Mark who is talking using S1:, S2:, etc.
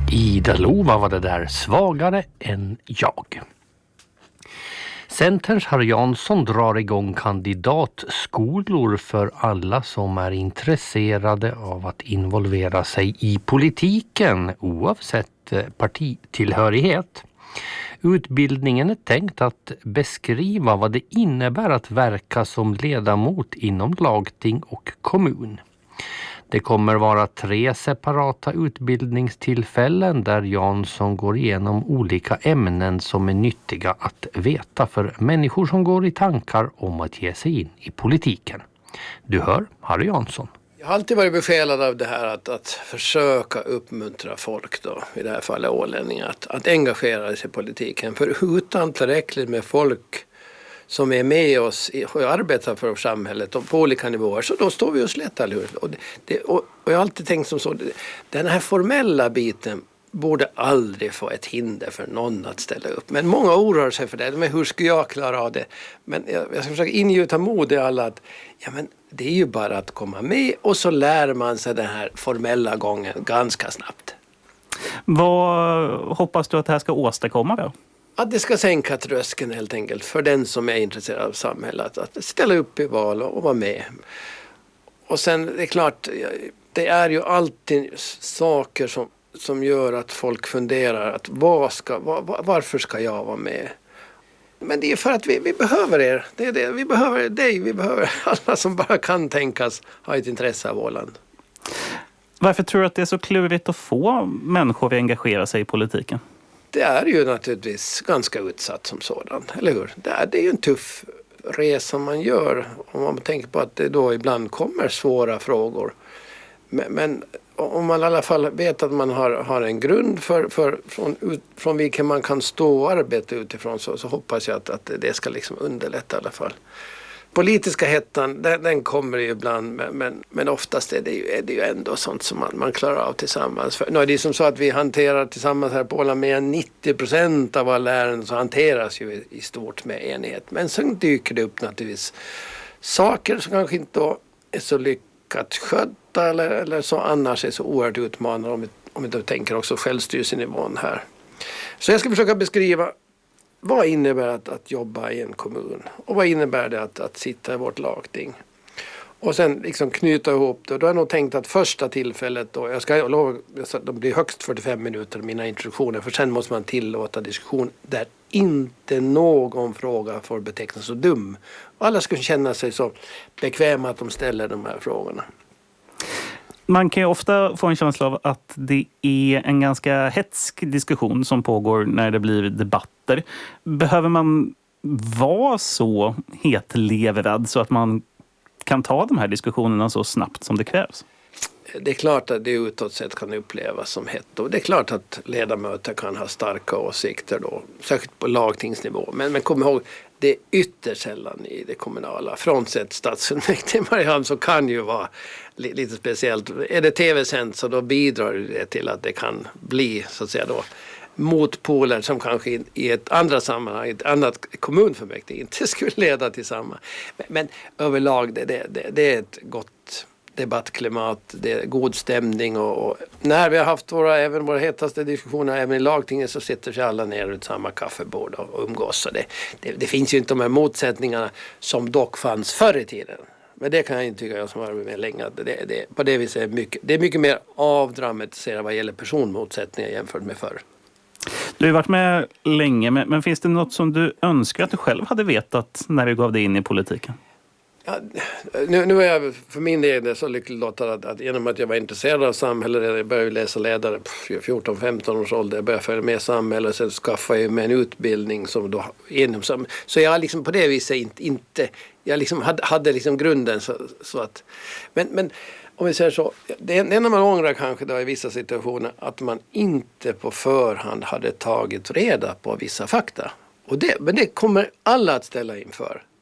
S1: Ida Lova var det där, svagare än jag. Centerns Harry Jansson drar igång kandidatskolor för alla som är intresserade av att involvera sig i politiken oavsett partitillhörighet. Utbildningen är tänkt att beskriva vad det innebär att verka som ledamot inom lagting och kommun. Det kommer vara 3 separata utbildningstillfällen där Jansson går igenom olika ämnen som är nyttiga att veta för människor som går i tankar om att ge sig in i politiken. Du hör Harry Jansson.
S2: Jag har alltid varit besjälad av det här att försöka uppmuntra folk då, i det här fallet ålänningar, att engagera sig i politiken. För utan tillräckligt med folk som är med oss och arbetar för samhället och på olika nivåer, så då står vi oss lätt, eller hur? Och jag har alltid tänkt som så, den här formella biten borde aldrig få ett hinder för någon att ställa upp. Men många oroar sig för det. Men hur ska jag klara av det? Men jag ska försöka ingjuta mod i alla att men det är ju bara att komma med och så lär man sig den här formella gången ganska snabbt.
S3: Vad hoppas du att det här ska åstadkomma då?
S2: Att det ska sänka tröskeln helt enkelt för den som är intresserad av samhället. Att ställa upp i val och vara med. Och sen det är klart, det är ju alltid saker som gör att folk funderar att varför ska jag vara med? Men det är för att vi behöver er. Vi behöver dig, vi behöver alla som bara kan tänkas ha ett intresse av Åland.
S3: Varför tror du att det är så klurigt att få människor att engagera sig i politiken?
S2: Det är ju naturligtvis ganska utsatt som sådant, eller hur? Det är ju en tuff resa man gör om man tänker på att det då ibland kommer svåra frågor. Men om man i alla fall vet att man har en grund från vilken man kan stå och arbeta utifrån, så hoppas jag att det ska liksom underlätta i alla fall. Politiska hettan, den kommer ju ibland, men oftast är det ju ändå sånt som man klarar av tillsammans. För, det är som så att vi hanterar tillsammans här på Åland mer än 90% av alla ärenden så hanteras ju i stort med enighet. Men sen dyker det upp naturligtvis saker som kanske inte är så lyckat skötta eller så annars är så oerhört utmanande om vi då tänker också självstyrelsenivån här. Så jag ska försöka beskriva vad innebär att jobba i en kommun? Och vad innebär det att sitta i vårt lagting? Och sen liksom knyta ihop det. Då har jag nog tänkt att första tillfället då, jag ska lova att de blir högst 45 minuter mina introduktioner, för sen måste man tillåta diskussion där inte någon fråga får betecknas så dum. Och alla ska känna sig så bekväma att de ställer de här frågorna.
S3: Man kan ju ofta få en känsla av att det är en ganska hetsk diskussion som pågår när det blir debatter. Behöver man vara så hetlevrad så att man kan ta de här diskussionerna så snabbt som det krävs?
S2: Det är klart att det utåt sett kan upplevas som hett. Och det är klart att ledamöter kan ha starka åsikter då, särskilt på lagtingsnivå. Men kom ihåg, det är ytterst sällan i det kommunala. Frånsett stadsfullmäktige i Mariehamn så kan ju vara lite speciellt. Är det tv-sänt så då bidrar det till att det kan bli så att säga då motpoler som kanske i ett andra sammanhang, ett annat kommunfullmäktige inte skulle leda till samma. Men överlag det är ett gott debattklimat, det är god stämning och när vi har haft även våra hetaste diskussioner även i lagtinget så sitter sig alla ner runt samma kaffebord och umgås. Så det finns ju inte de här motsättningarna som dock fanns förr i tiden. Men det kan jag inte tycka, jag som har varit med länge, att på det viset det är mycket mer avdramatiserat vad gäller personmotsättningar jämfört med förr.
S3: Du har varit med länge, men finns det något som du önskar att du själv hade vetat när du gav dig in i politiken?
S2: Ja, nu är jag för min del så lyckligt lottad att genom att jag var intresserad av samhället, jag började läsa ledare 14-15 års ålder, jag började följa med samhället, sen skaffade jag mig en utbildning som då så jag liksom på det viset inte jag liksom hade liksom grunden så att men om vi säger så, det enda man ångrar kanske då i vissa situationer att man inte på förhand hade tagit reda på vissa fakta. Men det kommer alla att ställa inför.